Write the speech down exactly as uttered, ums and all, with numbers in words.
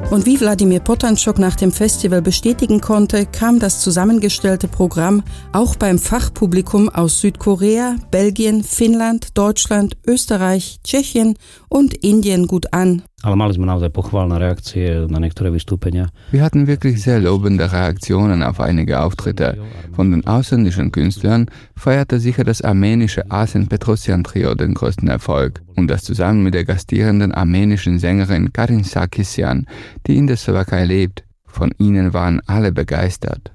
Und wie Wladimir Potanschok nach dem Festival bestätigen konnte, kam das zusammengestellte Programm auch beim Fachpublikum aus Südkorea, Belgien, Finnland, Deutschland, Österreich, Tschechien und Indien gut an. Ale mali sme naozaj pochválne reakcie na niektoré vystúpenia. Wir hatten wirklich sehr lobende Reaktionen auf einige Auftritte. Von den ausländischen Künstlern feierte sicher das armenische Asen Petrosyan Trio den größten Erfolg. Und das zusammen mit der gastierenden armenischen Sängerin Karin Sarkisyan, die in der Slowakei lebt. Von ihnen waren alle begeistert.